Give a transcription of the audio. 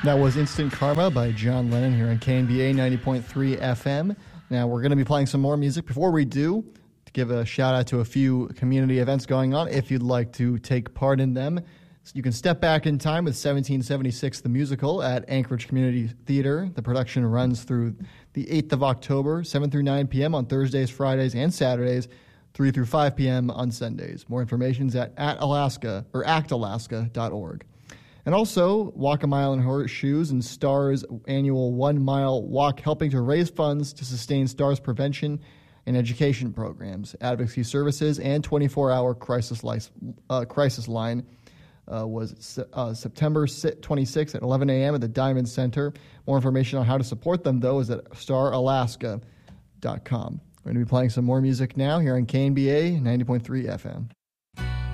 That was Instant Karma by John Lennon here on KNBA 90.3 FM. Now, we're going to be playing some more music. Before we do, to give a shout-out to a few community events going on, if you'd like to take part in them, you can step back in time with 1776 the Musical at Anchorage Community Theater. The production runs through the 8th of October, 7 through 9 p.m. on Thursdays, Fridays, and Saturdays, 3 through 5 p.m. on Sundays. More information is at Alaska or actalaska.org. And also, Walk a Mile in Horseshoes and STAR's annual 1 mile walk, helping to raise funds to sustain STAR's prevention and education programs, advocacy services, and 24-hour crisis line was September 26th at 11 a.m. at the Diamond Center. More information on how to support them, though, is at staralaska.com. We're going to be playing some more music now here on KNBA 90.3 FM.